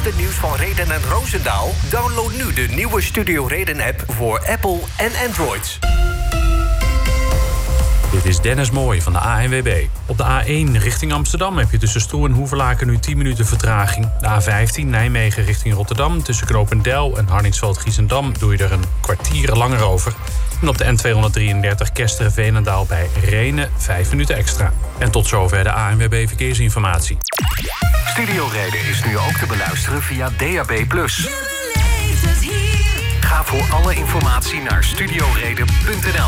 laatste nieuws van Reden en Roosendaal? Download nu de nieuwe Studio Reden-app voor Apple en Android. Dit is Dennis Mooij van de ANWB. Op de A1 richting Amsterdam heb je tussen Stroe en Hoevelaken nu 10 minuten vertraging. De A15 Nijmegen richting Rotterdam tussen Knopendel en Hardingsveld-Giessendam doe je er een kwartier langer over. En op de N233 Kesteren-Veenendaal bij Rhenen 5 minuten extra. En tot zover de ANWB Verkeersinformatie. Studio Reden is nu ook te beluisteren via DAB+. Ga voor alle informatie naar studioreden.nl.